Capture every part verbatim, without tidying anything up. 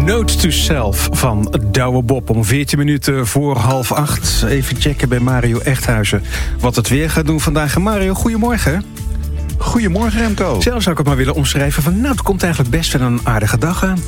Note to Self van Douwe Bob om veertien minuten voor half acht. Even checken bij Mario Echthuizen wat het weer gaat doen vandaag. Mario, goedemorgen. Goedemorgen, Remco. Zelf zou ik het maar willen omschrijven van, nou, het komt eigenlijk best wel een aardige dag aan.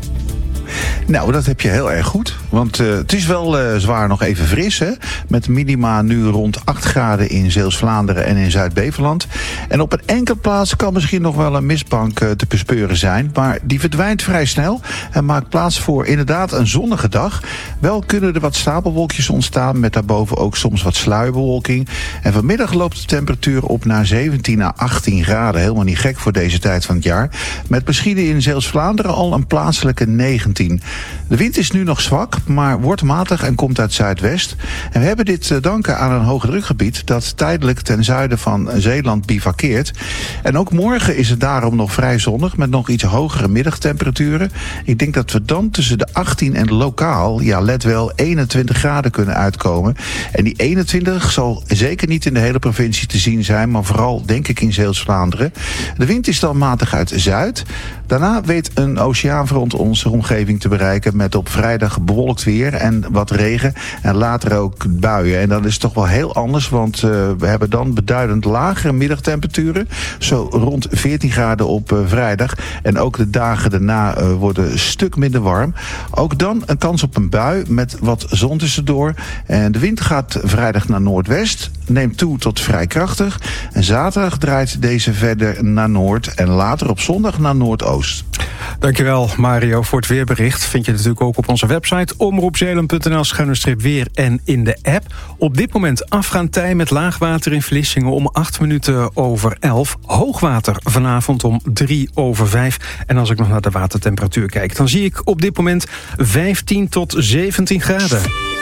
Nou, dat heb je heel erg goed. Want uh, het is wel uh, zwaar nog even fris, hè? Met minima nu rond acht graden in Zeeuws-Vlaanderen en in Zuid-Beveland. En op een enkele plaats kan misschien nog wel een mistbank uh, te bespeuren zijn. Maar die verdwijnt vrij snel en maakt plaats voor inderdaad een zonnige dag. Wel kunnen er wat stapelwolkjes ontstaan, met daarboven ook soms wat sluierbewolking. En vanmiddag loopt de temperatuur op naar zeventien à achttien graden. Helemaal niet gek voor deze tijd van het jaar. Met misschien in Zeeuws-Vlaanderen al een plaatselijke negentien. De wind is nu nog zwak, maar wordt matig en komt uit zuidwest. En we hebben dit te danken aan een hoogdrukgebied dat tijdelijk ten zuiden van Zeeland bivakkeert. En ook morgen is het daarom nog vrij zonnig met nog iets hogere middagtemperaturen. Ik denk dat we dan tussen de achttien en lokaal, ja let wel, eenentwintig graden kunnen uitkomen. En die eenentwintig zal zeker niet in de hele provincie te zien zijn, maar vooral denk ik in Zeeuws-Vlaanderen. De wind is dan matig uit zuid. Daarna weet een oceaanfront onze omgeving te bereiken met op vrijdag bewolkt weer en wat regen en later ook buien. En dan is het toch wel heel anders, want uh, we hebben dan beduidend lagere middagtemperaturen. Zo rond veertien graden op uh, vrijdag. En ook de dagen daarna uh, worden een stuk minder warm. Ook dan een kans op een bui met wat zon tussendoor. En de wind gaat vrijdag naar noordwest, neemt toe tot vrij krachtig. En zaterdag draait deze verder naar noord en later op zondag naar noordoost. Dankjewel Mario voor het weerbericht. Vind je natuurlijk ook op onze website omroepzeeland punt n l schuine streep weer en in de app. Op dit moment afgaantij met laagwater in Vlissingen om acht minuten over elf. Hoogwater vanavond om drie over vijf. En als ik nog naar de watertemperatuur kijk, dan zie ik op dit moment vijftien tot zeventien graden.